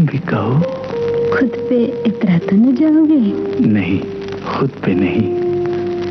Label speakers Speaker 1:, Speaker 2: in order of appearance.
Speaker 1: तुम भी कहो।
Speaker 2: खुद पे इतरा तो न जाओगे?
Speaker 1: नहीं, खुद पे नहीं,